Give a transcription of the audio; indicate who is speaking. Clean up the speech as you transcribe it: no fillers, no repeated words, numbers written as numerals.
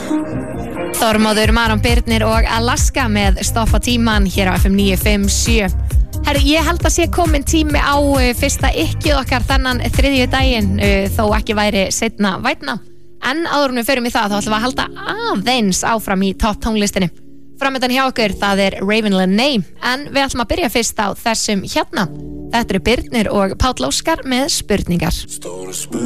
Speaker 1: Þormóður, Maron Birnir og Alaska með Stoppa tíman hér á FM 957. Herri, ég held að sé komin tími á fyrsta ykkið okkar þennan þriðju daginn, þó ekki væri seinna vænna. En áður en við förum í það, þá ætlum við að halda aðeins áfram í topp tónlistinni. Framöndan hjá okkur, það er Raven Lenae, en við ætlum að byrja fyrst á þessum hérna. Þetta eru Birnir og Páll Óskar með spurningar.